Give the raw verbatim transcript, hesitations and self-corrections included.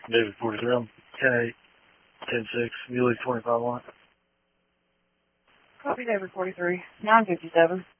David forty-three, I'm ten eight, ten six, Muley twenty-five one. Copy David forty-three, nine fifty-seven.